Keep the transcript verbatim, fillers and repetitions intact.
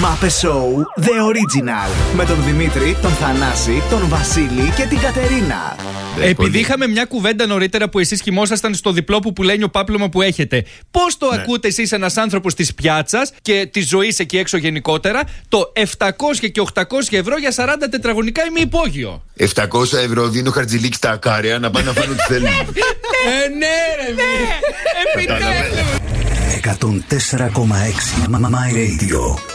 Μάπε Show The Original. Με τον Δημήτρη, τον Θανάση, τον Βασίλη και την Κατερίνα. Επειδή είχαμε μια κουβέντα νωρίτερα που εσείς κοιμόσασταν στο διπλό που πουλένιο πάπλωμα που έχετε, πώς το ναι. ακούτε εσείς ένας άνθρωπος της πιάτσας και της ζωής εκεί έξω γενικότερα, το επτακόσια και οκτακόσια ευρώ για σαράντα τετραγωνικά ημιυπόγειο? επτακόσια ευρώ δίνει ο Χαρτζηλίκης στα ακάρια να πάνε να φάνε ό,τι θέλουν. Ε, ναι, ρε, ναι. Επιτέλους. εκατόν τέσσερα κόμμα έξι My Radio.